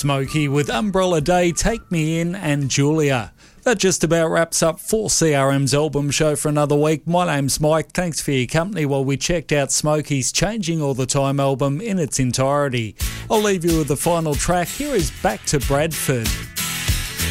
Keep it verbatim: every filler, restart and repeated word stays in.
Smokey with Umbrella Day, Take Me In and Julia. That just about wraps up four C R M's album show for another week. My name's Mike. Thanks for your company while we checked out Smokey's Changing All the Time album in its entirety. I'll leave you with the final track. Here is Back to Bradford.